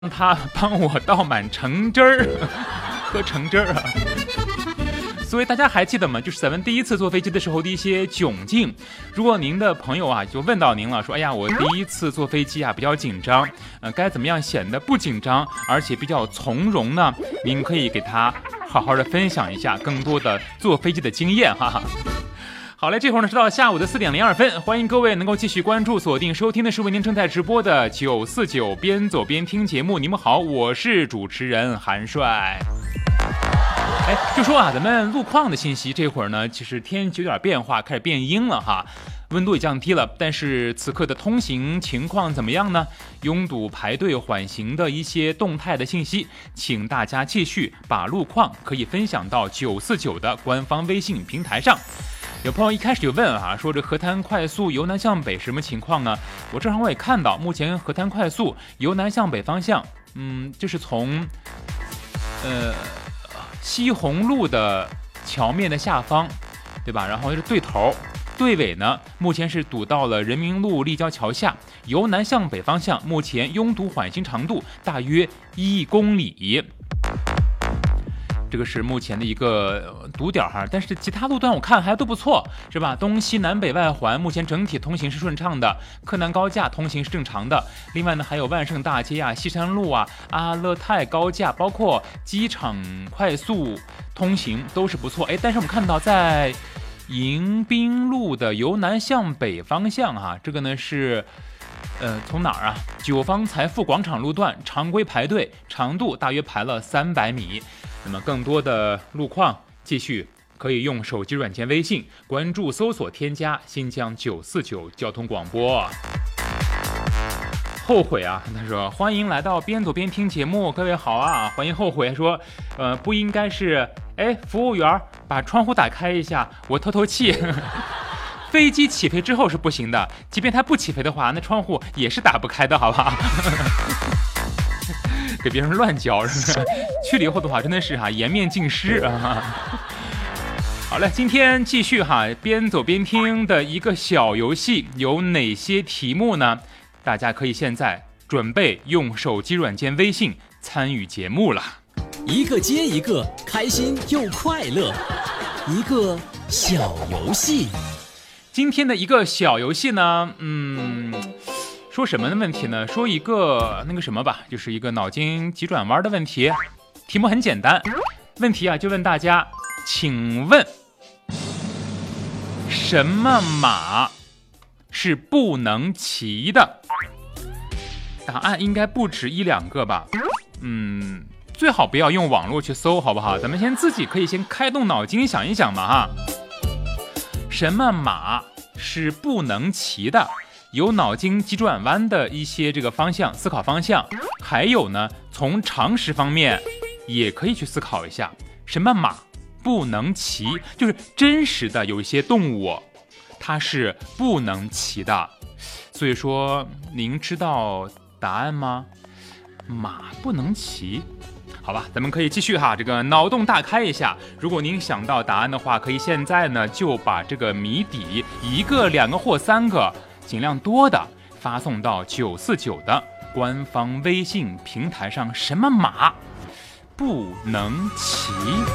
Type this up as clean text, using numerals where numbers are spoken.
让他帮我倒满橙汁儿，喝橙汁儿啊。所以大家还记得吗？就是咱们第一次坐飞机的时候的一些窘境。如果您的朋友啊就问到您了，说哎呀，我第一次坐飞机啊比较紧张，该怎么样显得不紧张，而且比较从容呢？您可以给他好好的分享一下更多的坐飞机的经验哈。好嘞，这会儿呢是到下午的4点02分，欢迎各位能够继续关注、锁定收听的是为您正在直播的949边走边听节目。你们好，我是主持人韩帅。就说啊，咱们路况的信息，这会儿呢，其实天气有点变化，开始变阴了哈，温度也降低了，但是此刻的通行情况怎么样呢？拥堵排队缓行的一些动态的信息，请大家继续把路况可以分享到949的官方微信平台上。有朋友一开始就问啊，说这河滩快速由南向北什么情况呢？我正好我也看到，目前河滩快速由南向北方向，就是从西红路的桥面的下方，对吧？然后是对头，对尾呢，目前是堵到了人民路立交桥下。由南向北方向，目前拥堵缓行长度大约1公里。这个是目前的一个堵点哈，但是其他路段我看还都不错，是吧？东西南北外环目前整体通行是顺畅的，柯南高架通行是正常的。另外呢，还有万盛大街啊、西山路啊、阿勒泰高架，包括机场快速通行都是不错。但是我们看到在迎宾路的由南向北方向啊，这个呢是从哪儿啊？九方财富广场路段常规排队长度大约排了300米。那么更多的路况继续可以用手机软件微信关注搜索添加新疆949交通广播。后悔啊，他说欢迎来到边走边听节目，各位好啊，欢迎后悔说不应该是服务员把窗户打开一下，我透透气。飞机起飞之后是不行的，即便它不起飞的话，那窗户也是打不开的，好不好？给别人乱教是吧？去了以后的话，真的是颜面尽失啊！好了，今天继续边走边听的一个小游戏，有哪些题目呢？大家可以现在准备用手机软件微信参与节目了。 一个接一个，开心又快乐，一个小游戏。 今天的一个小游戏呢，说什么的问题呢？说一个那个什么吧，就是一个脑筋急转弯的问题。题目很简单，问题就问大家，请问什么马是不能骑的？答案应该不止1、2个吧？最好不要用网络去搜，好不好？咱们自己可以先开动脑筋想一想嘛哈。什么马是不能骑的？有脑筋急转弯的一些这个方向思考方向，还有呢，从常识方面也可以去思考一下，什么马不能骑？就是真实的有一些动物，它是不能骑的。所以说，您知道答案吗？马不能骑。好吧，咱们可以继续这个脑洞大开一下。如果您想到答案的话，可以现在呢就把这个谜底1个、2个或3个。尽量多的发送到949的官方微信平台上，什么马不能骑？